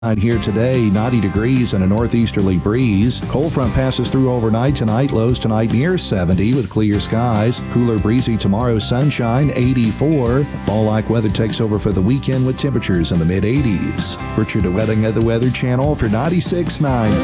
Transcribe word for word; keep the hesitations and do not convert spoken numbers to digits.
Here today, ninety degrees and a northeasterly breeze. Cold front passes through overnight tonight. Lows tonight near seventy with clear skies. Cooler breezy tomorrow, sunshine, eighty-four. Fall-like weather takes over for the weekend with temperatures in the mid eighties. Richard Wedding of the Weather Channel for ninety-six point nine.